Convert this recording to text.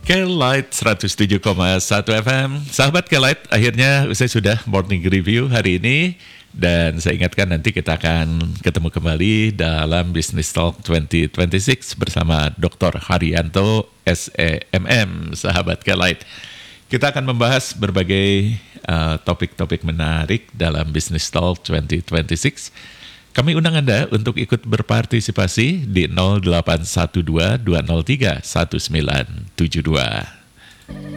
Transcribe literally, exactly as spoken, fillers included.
K-Light seratus tujuh koma satu F M. Sahabat K-Light, akhirnya usai sudah morning review hari ini. Dan saya ingatkan nanti kita akan ketemu kembali dalam Business Talk dua ribu dua puluh enam bersama doktor Haryanto, S E M M, sahabat K-Light. Kita akan membahas berbagai uh, topik-topik menarik dalam Business Talk dua ribu dua puluh enam. Kami undang Anda untuk ikut berpartisipasi di nol delapan satu dua dua nol tiga satu sembilan tujuh dua.